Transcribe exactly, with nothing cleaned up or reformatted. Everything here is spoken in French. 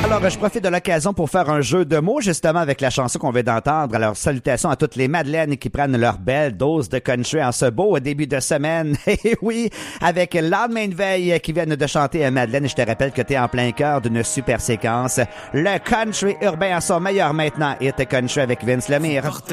Alors, je profite de l'occasion pour faire un jeu de mots, justement, avec la chanson qu'on vient d'entendre. Alors, salutations à toutes les Madeleines qui prennent leur belle dose de country en ce beau début de semaine. Et oui, avec Lendemain de veille qui viennent de chanter à Madeleine. Je te rappelle que tu es en plein cœur d'une super séquence. Le country urbain à son meilleur maintenant. Hit country avec Vince Lemire.